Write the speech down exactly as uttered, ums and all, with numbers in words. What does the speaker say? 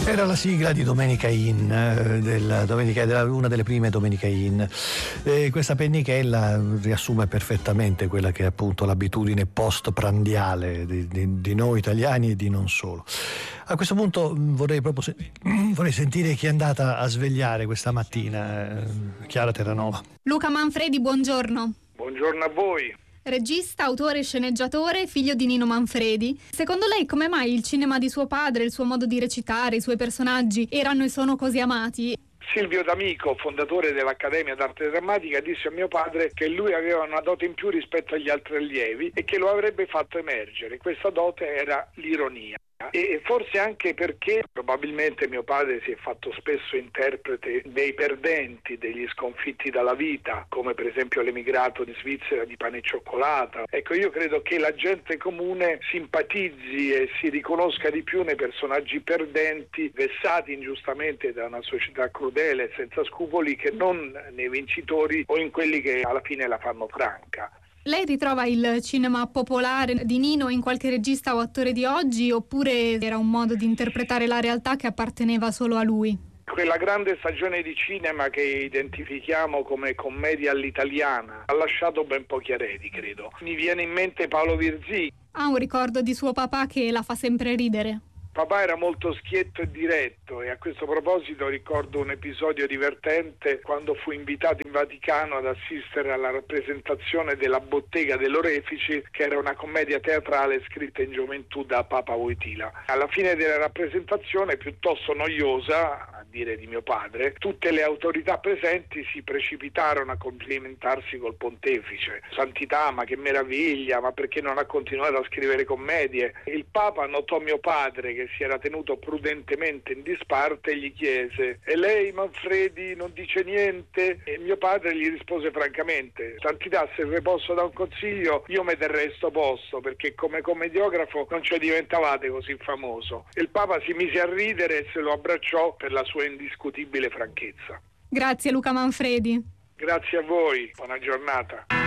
Era la sigla di Domenica In, eh, della Domenica, della, una delle prime Domenica In. E questa pennichella riassume perfettamente quella che è appunto l'abitudine post-prandiale di, di, di noi italiani e di non solo. A questo punto vorrei proprio se- vorrei sentire chi è andata a svegliare questa mattina, eh, Chiara Terranova. Luca Manfredi, buongiorno. Buongiorno a voi. Regista, autore e sceneggiatore, figlio di Nino Manfredi. Secondo lei come mai il cinema di suo padre, il suo modo di recitare, i suoi personaggi erano e sono così amati? Silvio D'Amico, fondatore dell'Accademia d'Arte Drammatica, disse a mio padre che lui aveva una dote in più rispetto agli altri allievi e che lo avrebbe fatto emergere. Questa dote era l'ironia. E forse anche perché probabilmente mio padre si è fatto spesso interprete dei perdenti, degli sconfitti dalla vita, come per esempio l'emigrato di Svizzera di Pane e Cioccolata. Ecco, io credo che la gente comune simpatizzi e si riconosca di più nei personaggi perdenti, vessati ingiustamente da una società crudele e senza scrupoli, che non nei vincitori o in quelli che alla fine la fanno franca. Lei ritrova il cinema popolare di Nino in qualche regista o attore di oggi, oppure era un modo di interpretare la realtà che apparteneva solo a lui? Quella grande stagione di cinema che identifichiamo come commedia all'italiana ha lasciato ben pochi eredi, credo. Mi viene in mente Paolo Virzì. Ha un ricordo di suo papà che la fa sempre ridere. Papà era molto schietto e diretto, e a questo proposito ricordo un episodio divertente quando fu invitato in Vaticano ad assistere alla rappresentazione della Bottega dell'Orefici, che era una commedia teatrale scritta in gioventù da Papa Wojtyla. Alla fine della rappresentazione, piuttosto noiosa, a dire di mio padre, tutte le autorità presenti si precipitarono a complimentarsi col pontefice. Santità, ma che meraviglia, ma perché non ha continuato a scrivere commedie? Il Papa notò mio padre che si era tenuto prudentemente in disparte e gli chiese: e lei, Manfredi, non dice niente? E mio padre gli rispose francamente: Santità, se vi posso dare un consiglio, io mi terrei sto posto, perché come commediografo non ci diventavate così famoso. E il Papa si mise a ridere e se lo abbracciò per la sua indiscutibile franchezza. Grazie Luca Manfredi. Grazie a voi, buona giornata.